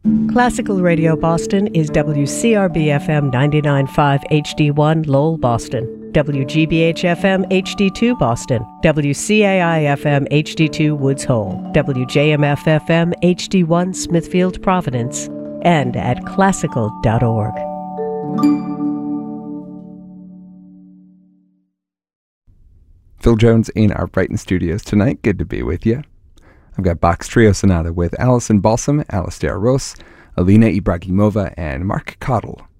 Classical Radio Boston is WCRB-FM 99.5 HD1 Lowell, Boston, WGBH-FM HD2 Boston, WCAI-FM HD2 Woods Hole, WJMF-FM HD1 Smithfield, Providence, and at classical.org. Phil Jones in our Brighton studios tonight. Good to be with you. I've got Bach's Trio Sonata with Alison Balsam, Alastair Ross, Alina Ibragimova, and Mark Cottle.